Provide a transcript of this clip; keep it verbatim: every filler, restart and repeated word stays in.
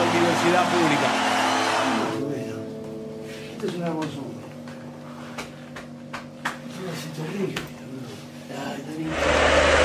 la universidad pública. Esto es una hermosura. Es una citorrilla.